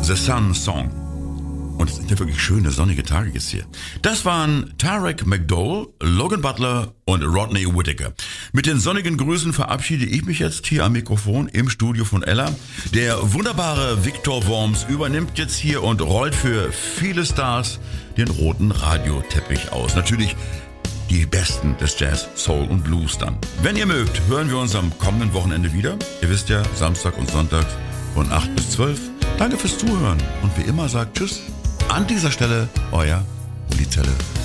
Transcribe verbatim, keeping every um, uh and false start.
The Sun Song. Und es sind ja wirklich schöne, sonnige Tage jetzt hier. Das waren Tarek McDowell, Logan Butler und Rodney Whittaker. Mit den sonnigen Grüßen verabschiede ich mich jetzt hier am Mikrofon im Studio von Ella. Der wunderbare Viktor Worms übernimmt jetzt hier und rollt für viele Stars den roten Radioteppich aus. Natürlich die Besten des Jazz, Soul und Blues dann. Wenn ihr mögt, hören wir uns am kommenden Wochenende wieder. Ihr wisst ja, Samstag und Sonntag von acht bis zwölf. Danke fürs Zuhören und wie immer sagt Tschüss. An dieser Stelle, euer Uli Zelle.